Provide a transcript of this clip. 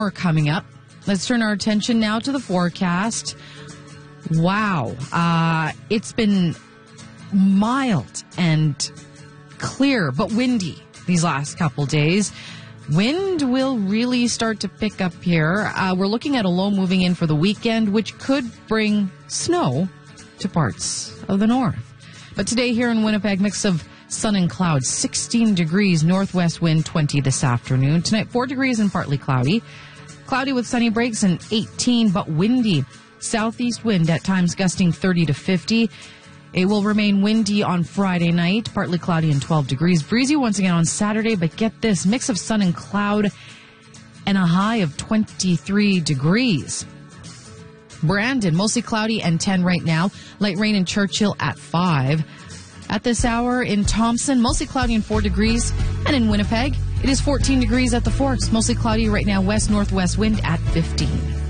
coming up. Let's turn our attention now to the forecast. Wow. It's been mild and clear, but windy these last couple days. Wind will really start to pick up here. We're looking at a low moving in for the weekend, which could bring snow to parts of the north. But today here in Winnipeg, mix of sun and clouds, 16 degrees, northwest wind 20 this afternoon. Tonight, 4 degrees and partly cloudy. Cloudy with sunny breaks and 18, but windy. Southeast wind at times gusting 30 to 50. It will remain windy on Friday night, partly cloudy and 12 degrees. Breezy once again on Saturday, but get this, mix of sun and cloud and a high of 23 degrees. Brandon, mostly cloudy and 10 right now. Light rain in Churchill at 5. At this hour in Thompson, mostly cloudy and 4 degrees. And in Winnipeg, it is 14 degrees at the Forks. Mostly cloudy right now, west-northwest wind at 15.